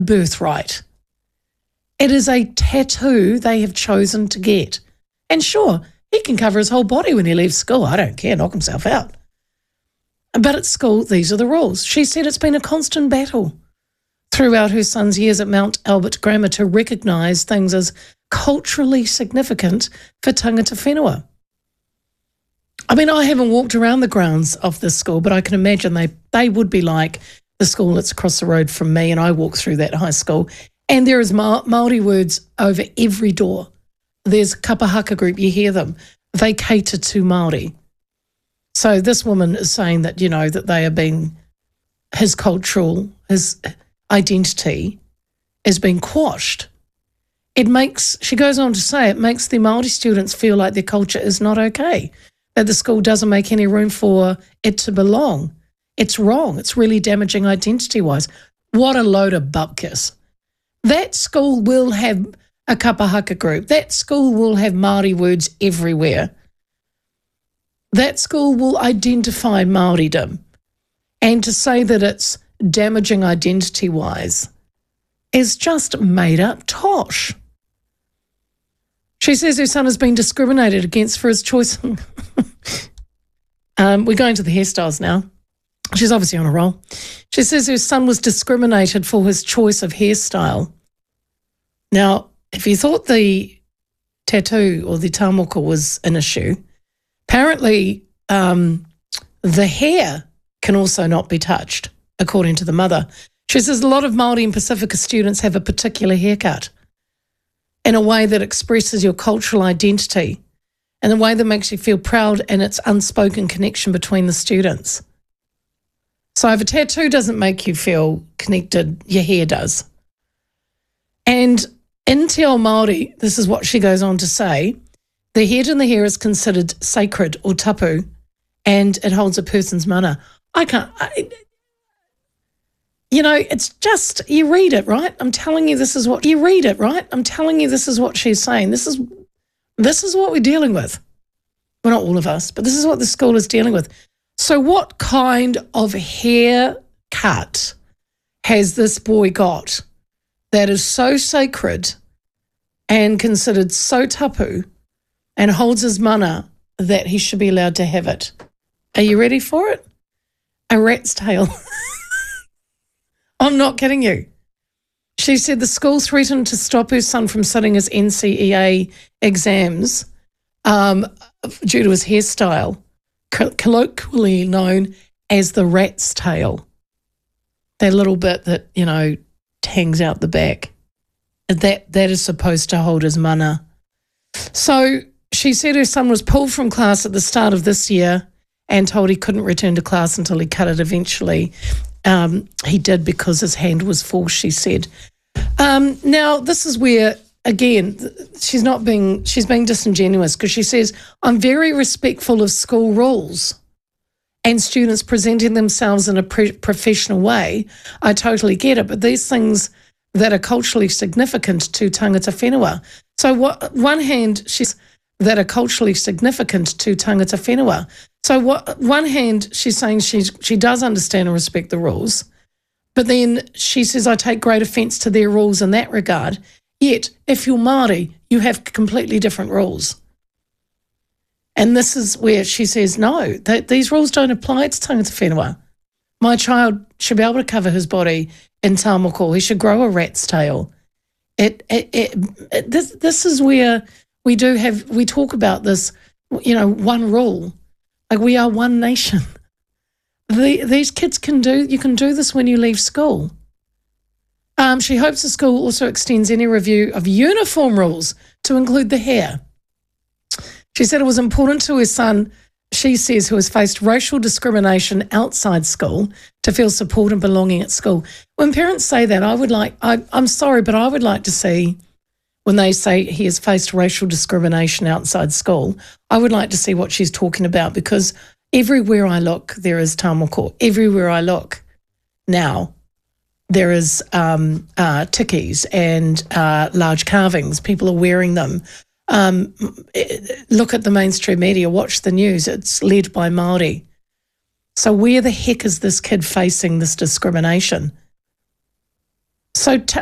birthright. It is a tattoo they have chosen to get. And sure, he can cover his whole body when he leaves school. I don't care, knock himself out. But at school, these are the rules. She said it's been a constant battle throughout her son's years at Mount Albert Grammar to recognise things as culturally significant for tangata whenua. I mean, I haven't walked around the grounds of this school, but I can imagine they would be like the school that's across the road from me, and I walk through that high school, and there is Māori words over every door. There's a kapa haka group, you hear them. They cater to Māori. So this woman is saying that, that they are being, his identity is being quashed. She goes on to say, it makes the Māori students feel like their culture is not okay, that the school doesn't make any room for it to belong. It's wrong. It's really damaging identity-wise. What a load of bupkis. That school will have a kapa haka group. That school will have Māori words everywhere. That school will identify Māoridom. And to say that it's damaging identity-wise is just made-up tosh. She says her son has been discriminated against for his choice. We're going to the hairstyles now. She's obviously on a roll. She says her son was discriminated for his choice of hairstyle. Now, if you thought the tattoo or the tamoko was an issue, apparently the hair can also not be touched, according to the mother. She says a lot of Māori and Pacifica students have a particular haircut in a way that expresses your cultural identity and a way that makes you feel proud, and its unspoken connection between the students. So if a tattoo doesn't make you feel connected, your hair does. And in Te Ao Māori, this is what she goes on to say, the head and the hair is considered sacred or tapu, and it holds a person's mana. It's just, you read it, right? I'm telling you this is what she's saying. This is what we're dealing with. Well, not all of us, but this is what the school is dealing with. So what kind of haircut has this boy got that is so sacred and considered so tapu and holds his mana that he should be allowed to have it? Are you ready for it? A rat's tail. I'm not kidding you. She said the school threatened to stop her son from sitting his NCEA exams due to his hairstyle, colloquially known as the rat's tail. That little bit that, hangs out the back. That is supposed to hold his mana. So she said her son was pulled from class at the start of this year and told he couldn't return to class until he cut it eventually. He did because his hand was full, she said. Now, this is where, again, she's being disingenuous, because she says, I'm very respectful of school rules and students presenting themselves in a professional way. I totally get it, but these things that are culturally significant to tangata whenua. So one hand, she's that are culturally significant to tangata whenua. So one hand, she's saying she does understand and respect the rules, but then she says, I take great offence to their rules in that regard. Yet, if you're Māori, you have completely different rules. And this is where she says, no, these rules don't apply to tangata whenua. My child should be able to cover his body in tamoko. He should grow a rat's tail. This is where we talk about this, one rule. Like, we are one nation. These kids you can do this when you leave school. She hopes the school also extends any review of uniform rules to include the hair. She said it was important to her son, she says, who has faced racial discrimination outside school, to feel support and belonging at school. When parents say that, I'm sorry, but I would like to see, when they say he has faced racial discrimination outside school, I would like to see what she's talking about, because everywhere I look, there is tamoko. Everywhere I look now, there is tikis and large carvings. People are wearing them. Look at the mainstream media, watch the news. It's led by Māori. So where the heck is this kid facing this discrimination? So